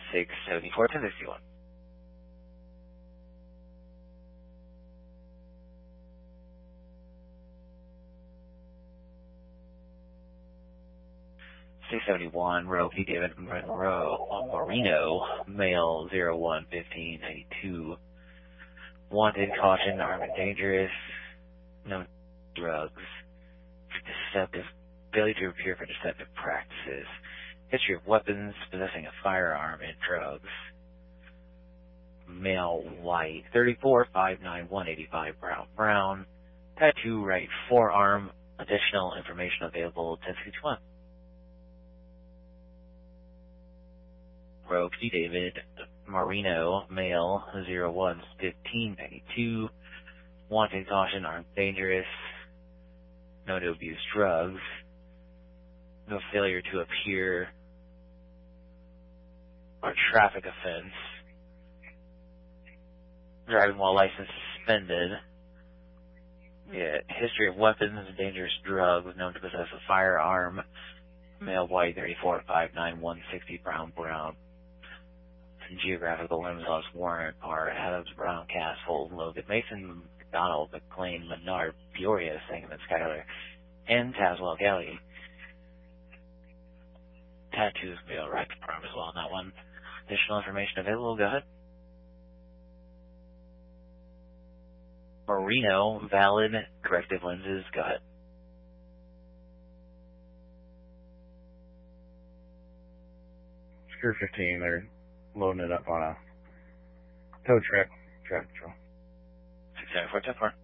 674 1061. C71, Roe P. David Monroe, Marino, male 011592. Wanted, caution, armed and dangerous, no drugs, deceptive, failure to appear for deceptive practices, history of weapons, possessing a firearm, and drugs. Male, white, 34, 5'9", 185, brown, tattoo, right forearm, additional information available, 1061. Roe P. David Marino, male, 011592, wanted, caution, armed, dangerous, no to abuse drugs, no failure to appear, or traffic offense, driving while license suspended, history of weapons, dangerous drugs, known to possess a firearm, male, white, 34, 5'9", 160, brown, geographical limbs, Lost Warrant, Parr, Adams, Brown, Castle, Logan, Mason, McDonald, McLean, Menard, Peoria, Sangamon, Schuyler, and Tazewell Galley. Tattoos may be alright to prom as well on that one. Additional information available, go ahead. Marino, valid, corrective lenses, go ahead. Secure 15, they're loading it up on a tow truck, traffic patrol. 674 10-4.